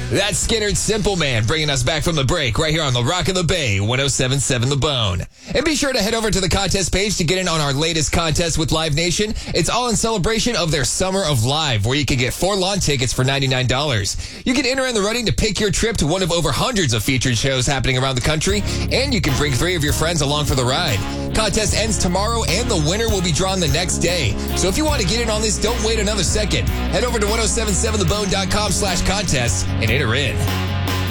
That's Skynyrd Simple Man bringing us back from the break right here on the Rock of the Bay, 107.7 The Bone. And be sure to head over to the contest page to get in on our latest contest with Live Nation. It's all in celebration of their Summer of Live, where you can get 4 lawn tickets for $99. You can enter in the running to pick your trip to one of over hundreds of featured shows happening around the country, and you can bring 3 of your friends along for the ride. Contest ends tomorrow, and the winner will be drawn the next day. So if you want to get in on this, don't wait another second. Head over to 1077thebone.com/contest and enter in.